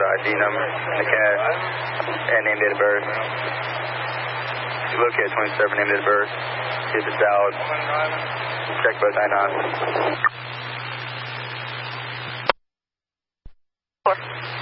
the ID number in the cab and name, date of birth. You locate 27, name, date of birth. See if it's valid. Check both I-9. 4.